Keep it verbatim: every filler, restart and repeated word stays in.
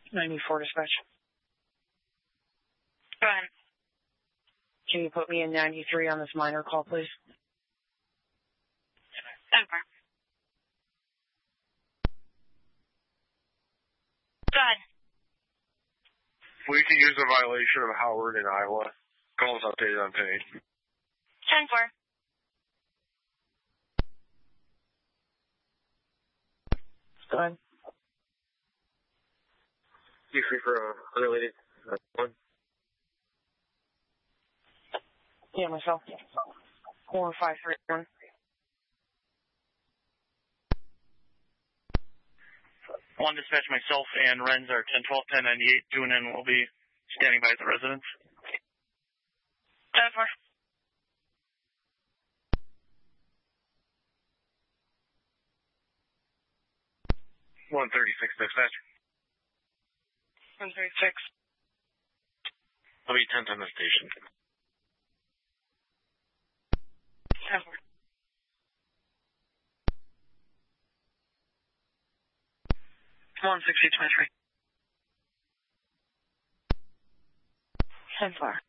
ninety-four dispatch. Go ahead. Can you put me in ninety-three on this minor call, please? Over. Go ahead. We can use a violation of Howard in Iowa. Call is updated on page. ten four. Go ahead. You free for a unrelated uh, one? Yeah, myself. Four five three one. One dispatch, myself and Renz are ten twelve ten ninety-eight. Tune in. We'll be standing by at the residence. ten four. one thirty-six dispatch. one thirty-six. I'll be tenth on the station. ten four. one sixty twenty-three. ten four.